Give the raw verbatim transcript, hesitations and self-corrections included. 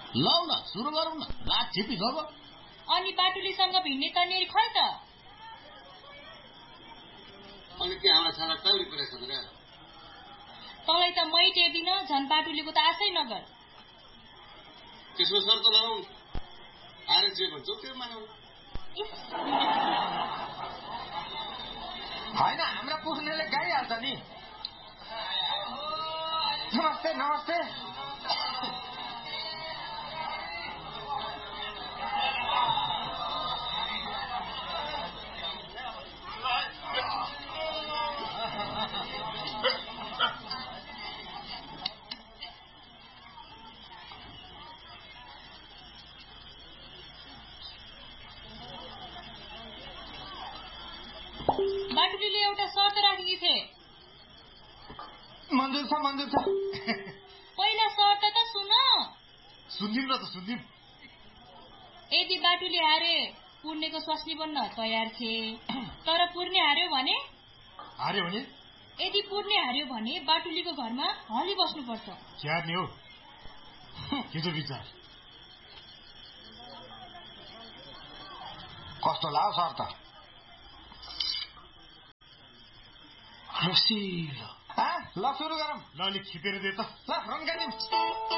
लौ न सुरु गरौँ न। लाग छिपी गब। अनि बाटुलीसँग भिड्ने तनेरी खै त? अनि के हाम्रा छाला टौरी परेछ त रे? तँलाई त मै टेर्दिन, झन् बाटुलीको त आशै नगर। त्यसको शर्त लगाऊ। आरे जे भन्छौ त्यो मानौ। होइन, हाम्रा पुग्नेले गाइहाल्छ नि। नमस्ते नमस्ते। बाटुलीले एउटा शर्त राखेकी थिए। मन्जुर छ मन्जुर छ। पहिला शर्त त सुन। सुन्दिम न त सुन्दिम। यदि बाटुली हारे पुर्नेको स्वास्नी बन्न तयार थिए, तर पुर्ने हार्यो भने? हार्यो भने? यदि पुर्ने हार्यो भने बाटुलीको घरमा हली बस्नुपर्छ। क्यार्ने हो के जो विचार? कस्तो लाग्यो शर्त? रसिलो। ल सुरु गरौँ। ल अलिक छिपेर दे त। ल रङ्गानिम।